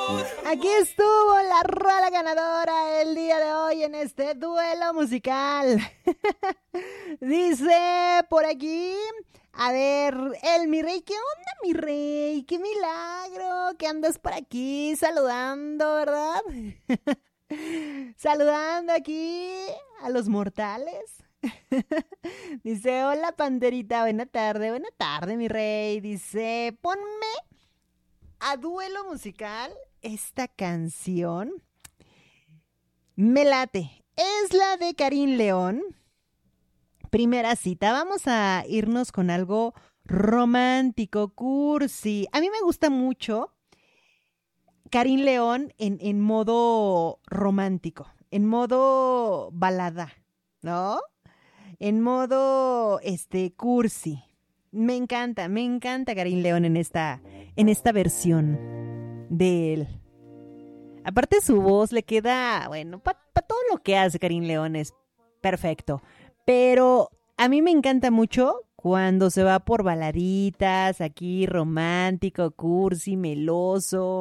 Aquí estuvo la rola ganadora el día de hoy en este duelo musical. Dice por aquí, a ver, el mi rey, ¿qué onda mi rey? ¡Qué milagro! Que andas por aquí saludando, ¿verdad? Saludando aquí a los mortales. Dice, hola Panderita, buena tarde mi rey. Dice, ponme a duelo musical esta canción. Me late. Es la de Karim León. Primera cita. Vamos a irnos con algo romántico, cursi. A mí me gusta mucho Karim León en modo romántico, en modo balada, ¿no? En modo cursi. Me encanta Karim León en esta versión de él. Aparte su voz le queda, bueno, para todo lo que hace Karim León es perfecto. Pero a mí me encanta mucho cuando se va por baladitas, aquí romántico, cursi, meloso.